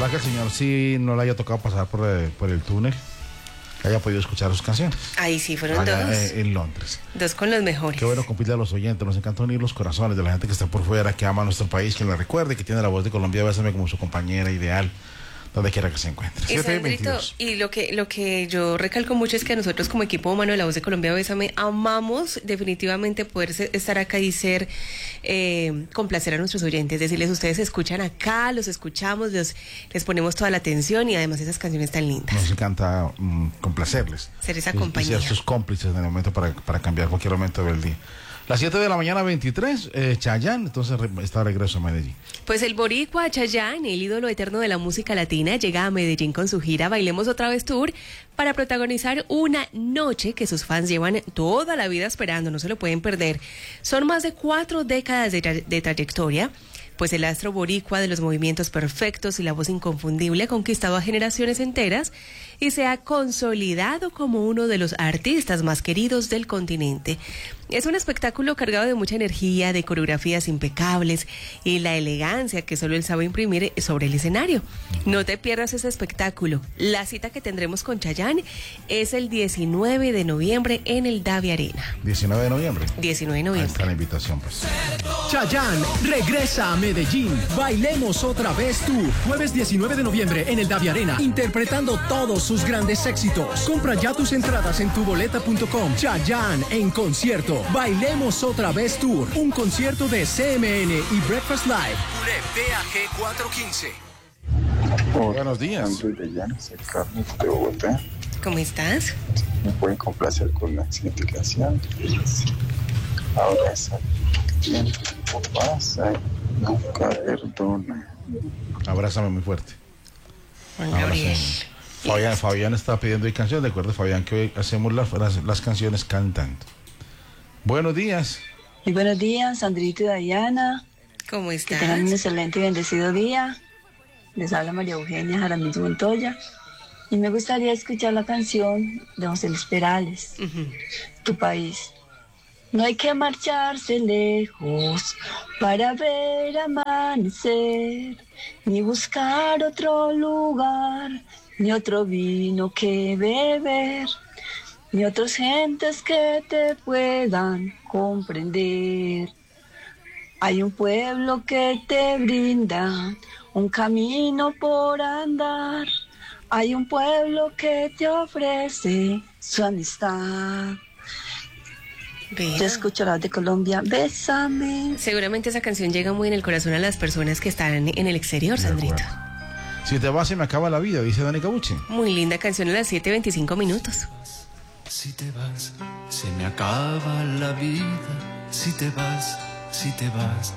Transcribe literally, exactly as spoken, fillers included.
Ojalá que el señor sí no le haya tocado pasar por, eh, por el túnel, que haya podido escuchar sus canciones. Ahí sí, fueron allá, dos. Eh, en Londres. Dos con los mejores. Qué bueno cumplirle a los oyentes, nos encanta unir los corazones de la gente que está por fuera, que ama nuestro país, que la recuerde, que tiene la voz de Colombia, bésame como su compañera ideal, donde quiera que se encuentre. Y, Sandrito, y lo que lo que yo recalco mucho es que nosotros como equipo humano de La Voz de Colombia, Bésame, amamos definitivamente poder ser, estar acá y ser, eh, complacer a nuestros oyentes, decirles, ustedes escuchan acá, los escuchamos, los, les ponemos toda la atención y además esas canciones tan lindas. Nos encanta um, complacerles. Ser esa y, compañía. Y ser sus cómplices en el momento para, para cambiar cualquier momento del día. Las siete de la mañana, veintitrés, eh, Chayanne, entonces re, está de regreso a Medellín. Pues el boricua Chayanne, el ídolo eterno de la música latina, llega a Medellín con su gira Bailemos Otra Vez Tour para protagonizar una noche que sus fans llevan toda la vida esperando, no se lo pueden perder. Son más de cuatro décadas de, tra- de trayectoria, pues el astro boricua de los movimientos perfectos y la voz inconfundible ha conquistado a generaciones enteras y se ha consolidado como uno de los artistas más queridos del continente. Es un espectáculo cargado de mucha energía, de coreografías impecables y la elegancia que solo él sabe imprimir sobre el escenario. No te pierdas ese espectáculo. La cita que tendremos con Chayanne es el diecinueve de noviembre en el Davi Arena. diecinueve de noviembre. diecinueve de Ahí noviembre. está la invitación, pues. Chayanne regresa a Medellín. Bailemos Otra Vez Tour. Jueves diecinueve de noviembre en el Davi Arena. Interpretando todos sus grandes éxitos. Compra ya tus entradas en tu boleta punto com. Chayanne en concierto. Bailemos Otra Vez Tour. Un concierto de C M N y Breakfast Live. P A G cuatrocientos quince. Hola, Buenos días. Andrés de Llanos, el Carlos de Bogotá. ¿Cómo estás? Me pueden complacer con la siguiente canción. Ahora es el tiempo pasa y nunca perdona. Abrázame muy fuerte. Juan Gabriel. Abrázame. Fabián, Fabián está pidiendo hoy canciones. Recuerde, Fabián, que hoy hacemos las, las, las canciones cantando. Buenos días. Muy buenos días, Sandrito y Diana. ¿Cómo Que tengan un estás? excelente y bendecido día. Les habla María Eugenia Jaramillo Montoya. Y me gustaría escuchar la canción de José Luis Perales, Ujú. Tu País. No hay que marcharse lejos para ver amanecer, ni buscar otro lugar, ni otro vino que beber, ni otras gentes que te puedan comprender. Hay un pueblo que te brinda un camino por andar. Hay un pueblo que te ofrece su amistad. Vea. Yo escucho la voz de Colombia, bésame. Seguramente esa canción llega muy en el corazón a las personas que están en el exterior, De Sandrito. acuerdo. Si te vas se me acaba la vida, dice Dani Cabucci. Muy linda canción a las siete veinticinco minutos. Si te vas, se me acaba la vida. Si te vas, si te vas,